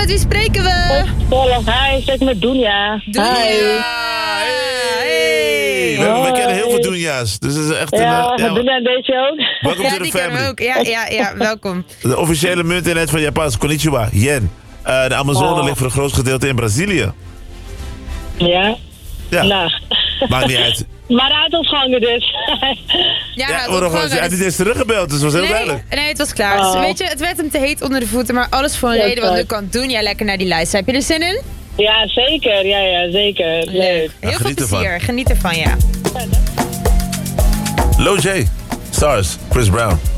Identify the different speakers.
Speaker 1: met wie spreken we?
Speaker 2: Hi, ik met Dunja.
Speaker 1: Dunja.
Speaker 3: Hey. We kennen heel veel Dunja's. Dus het is echt
Speaker 2: Dunja en deze ook.
Speaker 3: Welkom to the
Speaker 1: die kennen we
Speaker 3: family.
Speaker 1: ook. Ja, welkom.
Speaker 3: De officiële munteenheid van Japans, konnichiwa, yen. De Amazone ligt voor een groot gedeelte in Brazilië.
Speaker 2: Ja.
Speaker 3: Ja. Maakt niet uit.
Speaker 2: Maar hij had ons gehangen dus.
Speaker 3: Hij had niet eens teruggebeld, dus het was heel duidelijk.
Speaker 1: Nee, het was klaar. Dus, weet je, het werd hem te heet onder de voeten, maar alles voor een reden, want nu kan Dunja lekker naar die lijst. Heb je er zin in?
Speaker 2: Ja, zeker. Ja, zeker. Leuk.
Speaker 1: Heel veel plezier.
Speaker 3: Ervan.
Speaker 1: Geniet ervan, ja.
Speaker 3: Lil J, Stars, Chris Brown.